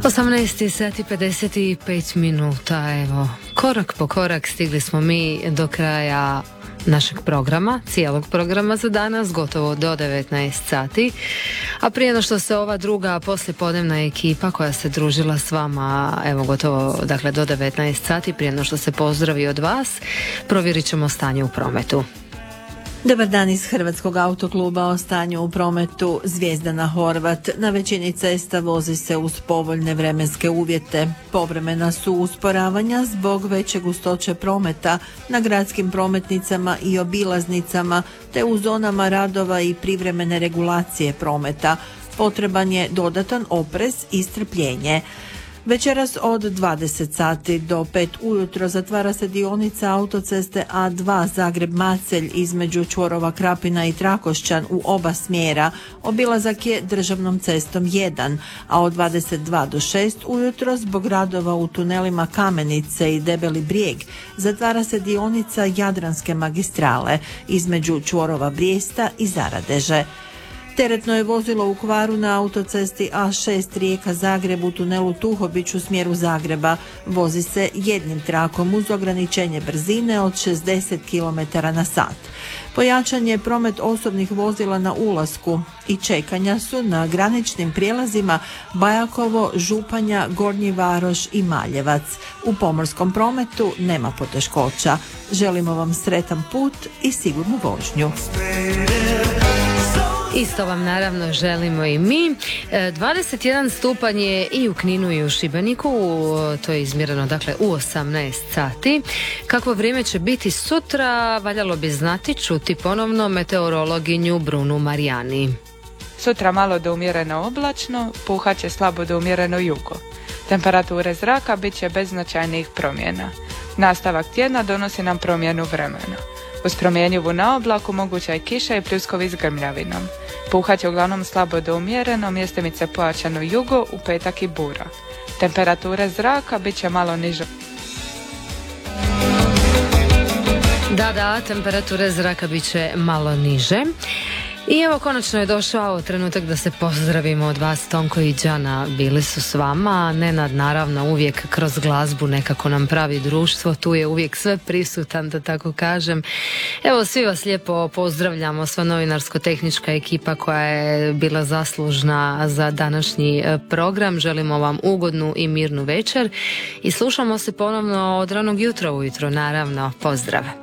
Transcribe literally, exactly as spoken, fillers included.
osamnaest sati i pedeset pet minuta, evo, korak po korak stigli smo mi do kraja našeg programa, cijelog programa za danas, gotovo do devetnaest sati. A prije no što se ova druga poslijepodnevna ekipa koja se družila s vama, evo gotovo dakle do devetnaest sati, prije no što se pozdravi od vas, provjerit ćemo stanje u prometu. Dobar dan iz Hrvatskog autokluba. O stanju u prometu. Zvijezdana Horvat. Na većini cesta vozi se uz povoljne vremenske uvjete. Povremena su usporavanja zbog veće gustoće prometa na gradskim prometnicama i obilaznicama, te u zonama radova i privremene regulacije prometa. Potreban je dodatan oprez i strpljenje. Večeras od dvadeset sati do pet ujutro zatvara se dionica autoceste A dva Zagreb-Macelj između čvorova Krapina i Trakošćan u oba smjera. Obilazak je državnom cestom jedan, a od dvadeset dva do šest ujutro zbog radova u tunelima Kamenice i Debeli Brijeg zatvara se dionica Jadranske magistrale između čvorova Brijesta i Zaradeže. Teretno je vozilo u kvaru na autocesti A šest Rijeka-Zagreb u tunelu Tuhobić u smjeru Zagreba. Vozi se jednim trakom uz ograničenje brzine od šezdeset kilometara na sat. Pojačan je promet osobnih vozila na ulasku i čekanja su na graničnim prijelazima Bajakovo, Županja, Gornji Varoš i Maljevac. U pomorskom prometu nema poteškoća. Želimo vam sretan put i sigurnu vožnju. Isto vam naravno želimo i mi. dvadeset jedan stupanj je i u Kninu i u Šibeniku, to je izmjereno dakle u osamnaest sati. Kakvo vrijeme će biti sutra, valjalo bi znati, čuti ponovno meteorologinju Brunu Marijani. Sutra malo do umjereno oblačno, puhat će slabo do umjereno jugo. Temperature zraka bit će bez značajnijih promjena. Nastavak tjedna donosi nam promjenu vremena. Uz promjenjivu na oblaku moguća je kiša i pljuskovi s grmljavinom. Puhat će uglavnom slabo do umjereno, mjestimice pojačano jugo, u petak i bura. Temperature zraka bit će malo niže. Da, da, temperature zraka bit će malo niže. I evo konačno je došao trenutak da se pozdravimo od vas. Tonko i Đana bili su s vama. Nenad naravno uvijek kroz glazbu nekako nam pravi društvo. Tu je uvijek sve prisutan, da tako kažem. Evo svi vas lijepo pozdravljamo, sva novinarsko-tehnička ekipa koja je bila zaslužna za današnji program. Želimo vam ugodnu i mirnu večer i slušamo se ponovno od ranog jutra ujutro, naravno. Pozdrav!